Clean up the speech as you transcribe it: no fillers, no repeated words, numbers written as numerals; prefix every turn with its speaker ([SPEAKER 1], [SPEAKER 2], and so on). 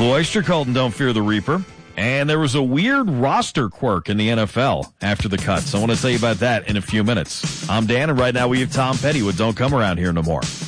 [SPEAKER 1] Blue Oyster Cult and Don't Fear the Reaper. And there was a weird roster quirk in the NFL after the cuts. I want to tell you about that in a few minutes. I'm Dan, and right now we have Tom Petty with Don't Come Around Here No More.